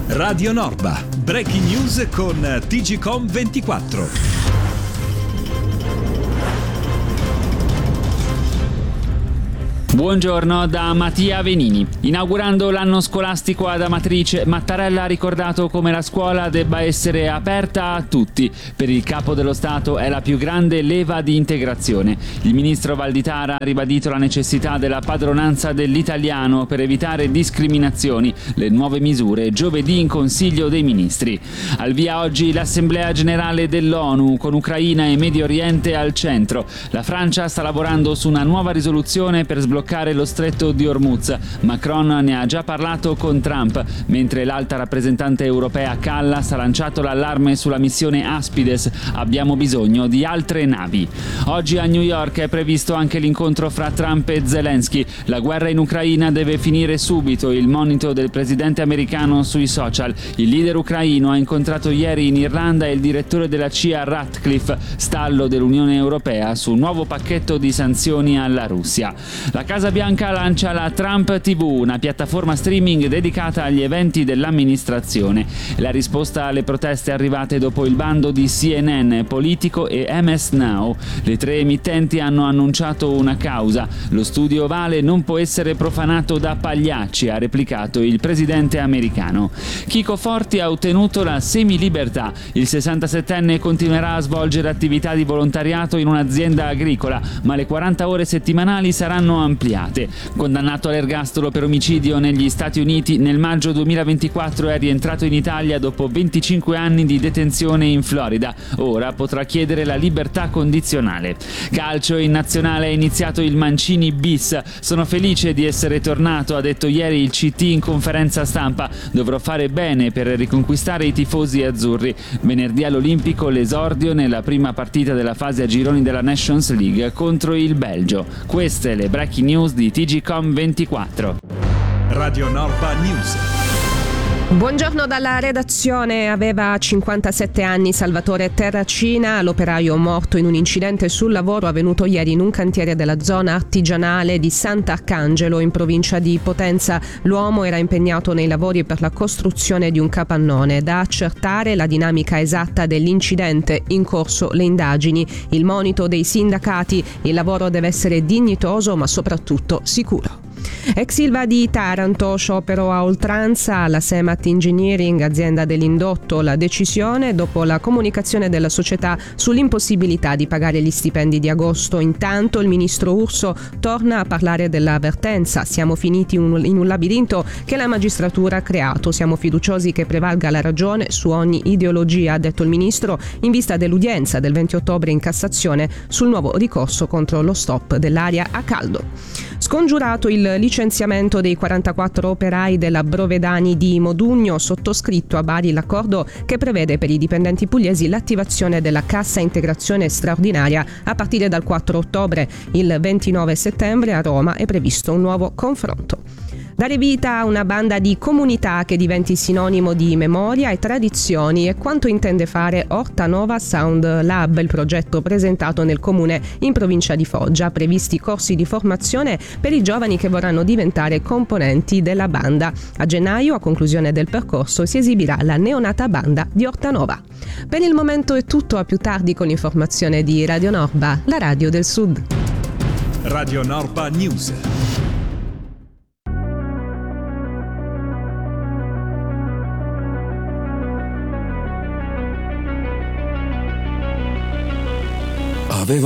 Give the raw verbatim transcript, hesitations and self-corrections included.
Radio Norba, breaking news con T G Com ventiquattro. Buongiorno da Mattia Venini. Inaugurando l'anno scolastico ad Amatrice, Mattarella ha ricordato come la scuola debba essere aperta a tutti. Per il Capo dello Stato è la più grande leva di integrazione. Il ministro Valditara ha ribadito la necessità della padronanza dell'italiano per evitare discriminazioni. Le nuove misure giovedì in Consiglio dei Ministri. Al via oggi l'Assemblea Generale dell'ONU con Ucraina e Medio Oriente al centro. La Francia sta lavorando su una nuova risoluzione per sbloccare lo stretto di Hormuz. Macron ne ha già parlato con Trump, mentre l'alta rappresentante europea Kallas ha lanciato l'allarme sulla missione Aspides. Abbiamo bisogno di altre navi. Oggi a New York è previsto anche l'incontro fra Trump e Zelensky. La guerra in Ucraina deve finire subito, il monito del presidente americano sui social. Il leader ucraino ha incontrato ieri in Irlanda il direttore della C I A Ratcliffe, stallo dell'Unione Europea su un nuovo pacchetto di sanzioni alla Russia. La Casa Bianca lancia la Trump T V, una piattaforma streaming dedicata agli eventi dell'amministrazione. La risposta alle proteste arrivate dopo il bando di C N N, Politico e M S Now. Le tre emittenti hanno annunciato una causa. Lo studio ovale non può essere profanato da pagliacci, ha replicato il presidente americano. Chico Forti ha ottenuto la semilibertà. Il sessantasettenne continuerà a svolgere attività di volontariato in un'azienda agricola, ma le quaranta ore settimanali saranno ampliate. Condannato all'ergastolo per omicidio negli Stati Uniti, nel maggio duemilaventiquattro è rientrato in Italia dopo venticinque anni di detenzione in Florida. Ora potrà chiedere la libertà condizionale. Calcio, in nazionale è iniziato il Mancini bis. Sono felice di essere tornato, ha detto ieri il C T in conferenza stampa. Dovrò fare bene per riconquistare i tifosi azzurri. Venerdì all'Olimpico l'esordio nella prima partita della fase a gironi della Nations League contro il Belgio. Queste le breaking news di T G Com ventiquattro. Radio Norba News. Buongiorno dalla redazione. Aveva cinquantasette anni Salvatore Terracina, l'operaio morto in un incidente sul lavoro avvenuto ieri in un cantiere della zona artigianale di Sant'Arcangelo in provincia di Potenza. L'uomo era impegnato nei lavori per la costruzione di un capannone. Da accertare la dinamica esatta dell'incidente, in corso le indagini. Il monito dei sindacati: il lavoro deve essere dignitoso ma soprattutto sicuro. Ex Ilva di Taranto, sciopero a oltranza. La Semat Engineering, azienda dell'indotto, la decisione dopo la comunicazione della società sull'impossibilità di pagare gli stipendi di agosto. Intanto il ministro Urso torna a parlare dell'avvertenza. Siamo finiti in un labirinto che la magistratura ha creato. Siamo fiduciosi che prevalga la ragione su ogni ideologia, ha detto il ministro in vista dell'udienza del venti ottobre in Cassazione sul nuovo ricorso contro lo stop dell'aria a caldo. Scongiurato il licenziamento dei quarantaquattro operai della Brovedani di Modugno, sottoscritto a Bari l'accordo che prevede per i dipendenti pugliesi l'attivazione della cassa integrazione straordinaria a partire dal quattro ottobre. Il ventinove settembre a Roma è previsto un nuovo confronto. Dare vita a una banda di comunità che diventi sinonimo di memoria e tradizioni è quanto intende fare Ortanova Sound Lab, il progetto presentato nel comune in provincia di Foggia. Previsti corsi di formazione per i giovani che vorranno diventare componenti della banda. A gennaio, a conclusione del percorso, si esibirà la neonata banda di Ortanova. Per il momento è tutto, a più tardi con l'informazione di Radio Norba, la radio del Sud. Radio Norba News. Avevo